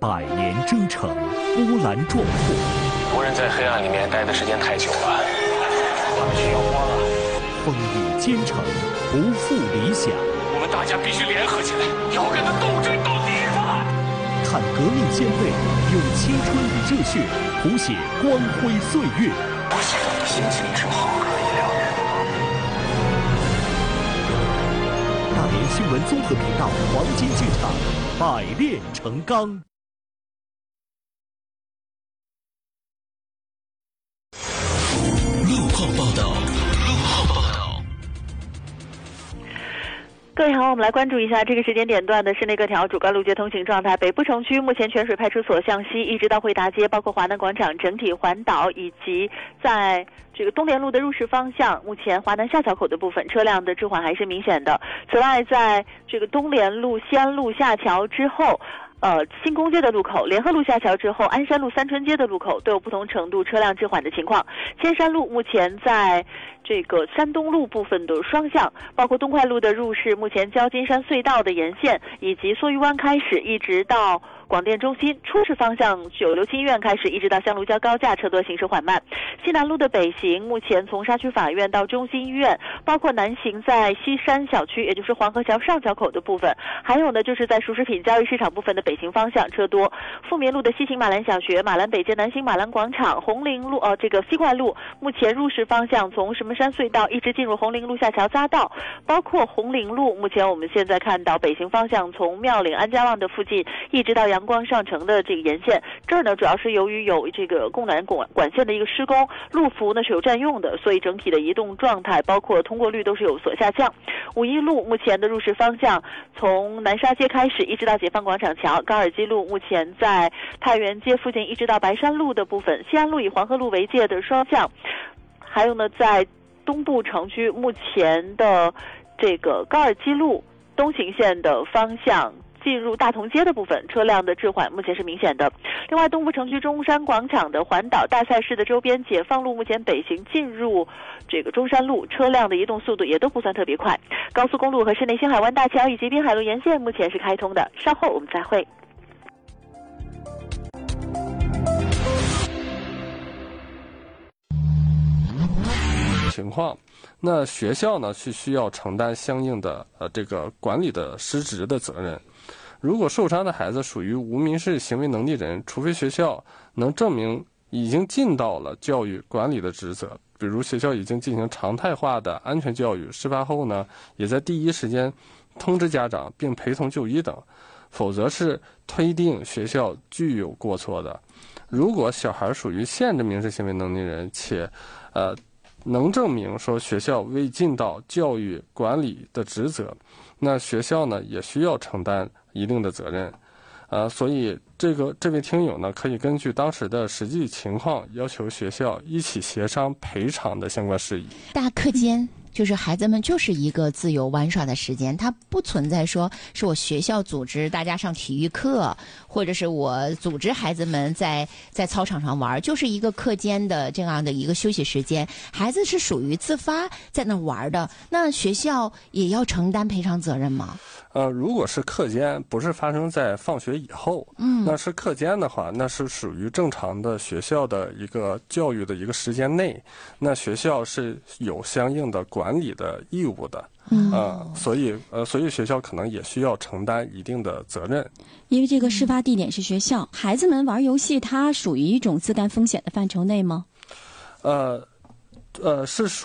百年征程，波澜壮阔。 无人在黑暗里面待的时间太久了，我们需要光啊！ 风雨兼程，不负理想。 我们大家必须联合起来，要跟他斗争到底吧！ 看革命先辈用青春与热血谱写光辉岁月。 我希望你心情之后可以了解。 大连新闻综合频道黄金剧场，百炼成钢。 路况报道。 各位好，我们来关注一下这个时间点段的市内各条主干路街通行状态。北部城区目前泉水派出所向西一直到惠达街，包括华南广场整体环岛，以及在这个东联路的入市方向，目前华南下桥口的部分车辆的滞缓还是明显的。此外，在这个东联路、西安路下桥之后，新宫街的路口、联合路下桥之后，鞍山路、三春街的路口都有不同程度车辆滞缓的情况。千山路目前在这个山东路部分的双向，包括东快路的入市，目前焦金山隧道的沿线以及梭峪湾开始，一直到广电中心出市方向，九流清医院开始，一直到香炉胶高架，车多行驶缓慢。西南路的北行，目前从沙区法院到中心医院，包括南行在西山小区，也就是黄河桥上桥口的部分，还有呢就是在熟食品交易市场部分的北行方向车多。富民路的西行马兰小学、马兰北街、南行马兰广场、红陵路这个西快路，目前入市方向从什么山隧道一直进入红陵路下桥匝道，包括红陵路，目前我们现在看到北行方向从庙岭安家旺的附近一直到阳光上城的这个沿线，这儿呢主要是由于有这个供暖管线的一个施工，路幅呢是有占用的，所以整体的移动状态包括通过率都是有所下降。五一路目前的入市方向从南沙街开始一直到解放广场桥，高尔基路目前在太原街附近一直到白山路的部分，西安路以黄河路为界的双向，还有呢在东部城区目前的这个高尔基路东行线的方向进入大同街的部分，车辆的滞缓目前是明显的。另外，东部城区中山广场的环岛大赛市的周边，解放路目前北行进入这个中山路，车辆的移动速度也都不算特别快。高速公路和市内新海湾大桥以及滨海路沿线目前是开通的。稍后我们再会。 情况，那学校呢是需要承担相应的这个管理的失职的责任。如果受伤的孩子属于无民事行为能力人，除非学校能证明已经尽到了教育管理的职责，比如学校已经进行常态化的安全教育，事发后呢也在第一时间通知家长并陪同就医等，否则是推定学校具有过错的。如果小孩属于限制民事行为能力人，且能证明说学校未尽到教育管理的职责，那学校呢也需要承担一定的责任。所以这位听友呢，可以根据当时的实际情况，要求学校一起协商赔偿的相关事宜。 大课间就是孩子们就是一个自由玩耍的时间，它不存在说是我学校组织大家上体育课，或者是我组织孩子们在操场上玩，就是一个课间的这样的一个休息时间，孩子是属于自发在那玩的，那学校也要承担赔偿责任吗？ 如果是课间，不是发生在放学以后，那是课间的话，那是属于正常的学校的一个教育的一个时间内，那学校是有相应的管理的义务的，所以学校可能也需要承担一定的责任。 因为这个事发地点是学校，孩子们玩游戏，它属于一种自担风险的范畴内吗？ 是属